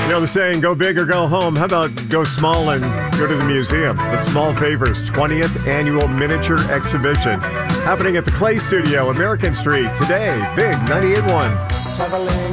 know the saying, go big or go home. How about go small and go to the museum? The Small Favors 20th Annual Miniature Exhibition happening at the Clay Studio, American Street today. Big 98.1.